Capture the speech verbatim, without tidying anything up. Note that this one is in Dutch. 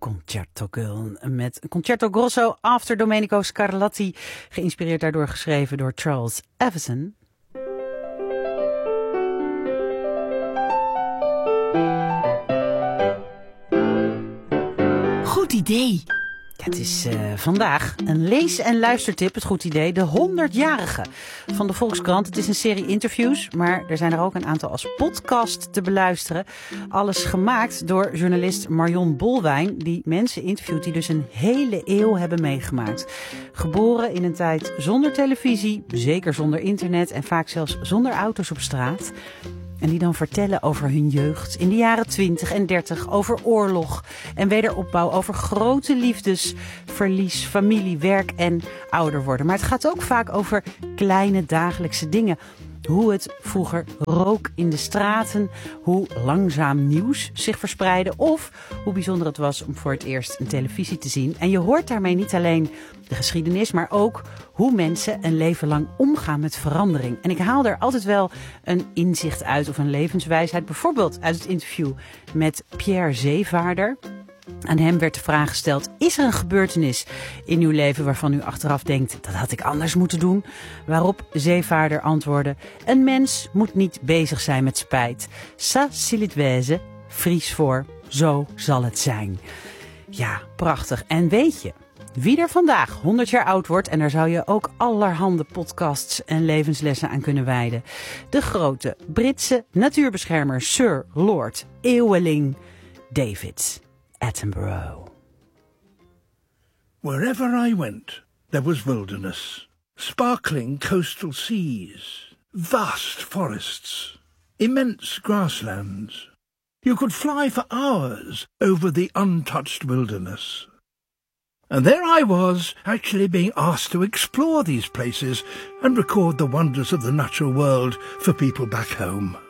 Concerto Girl met Concerto Grosso After Domenico Scarlatti, geïnspireerd daardoor geschreven door Charles Evison. Goed idee. Het is uh, vandaag een lees- en luistertip, het goed idee, de honderdjarige van de Volkskrant. Het is een serie interviews, maar er zijn er ook een aantal als podcast te beluisteren. Alles gemaakt door journalist Marion Bolwijn, die mensen interviewt die dus een hele eeuw hebben meegemaakt. Geboren in een tijd zonder televisie, zeker zonder internet en vaak zelfs zonder auto's op straat. En die dan vertellen over hun jeugd in de jaren twintig en dertig, over oorlog en wederopbouw, over grote liefdes, verlies, familie, werk en ouder worden. Maar het gaat ook vaak over kleine dagelijkse dingen. Hoe het vroeger rook in de straten, hoe langzaam nieuws zich verspreidde of hoe bijzonder het was om voor het eerst een televisie te zien. En je hoort daarmee niet alleen de geschiedenis, maar ook hoe mensen een leven lang omgaan met verandering. En ik haal er altijd wel een inzicht uit of een levenswijsheid. Bijvoorbeeld uit het interview met Pierre Zeevaarder. Aan hem werd de vraag gesteld: is er een gebeurtenis in uw leven waarvan u achteraf denkt, dat had ik anders moeten doen? Waarop Zeevaarder antwoordde: een mens moet niet bezig zijn met spijt. Ça c'est wezen, Fries voor, zo zal het zijn. Ja, prachtig. En weet je wie er vandaag honderd jaar oud wordt? En daar zou je ook allerhande podcasts en levenslessen aan kunnen wijden. De grote Britse natuurbeschermer Sir Lord Eeuweling David Attenborough. Wherever I went, there was wilderness, sparkling coastal seas, vast forests, immense grasslands. You could fly for hours over the untouched wilderness. And there I was, actually being asked to explore these places and record the wonders of the natural world for people back home.